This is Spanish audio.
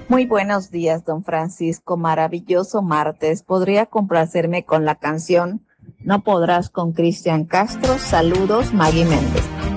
Muy buenos días, don Francisco. Maravilloso martes. ¿Podría complacerme con la canción No podrás con Cristian Castro? Saludos, Maggie Méndez.